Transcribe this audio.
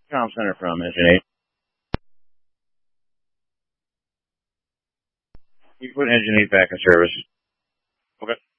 Comm Center from Engine 8. You put Engine 8 back in service. Okay.